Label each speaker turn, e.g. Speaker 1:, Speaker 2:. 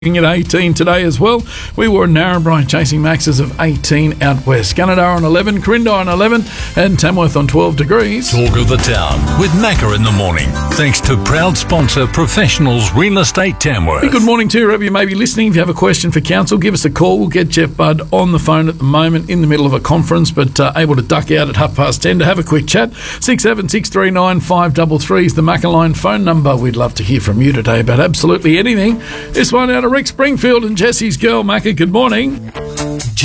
Speaker 1: At 18 today as well. We were in Narrabri chasing maxes of 18 out west. Gunnedah on 11, Corinda on 11 and Tamworth on 12 degrees.
Speaker 2: Talk of the Town with Macca in the morning. Thanks to proud sponsor Professionals Real Estate Tamworth.
Speaker 1: Hey, good morning to you, wherever you may be listening. If you have a question for council, give us a call. We'll get Jeff Budd on the phone at the moment in the middle of a conference, but able to duck out at 10:30 to have a quick chat. 676395 533 is the Macca line phone number. We'd love to hear from you today about absolutely anything. This one out of Rick Springfield and Jesse's girl, Macca. Good morning.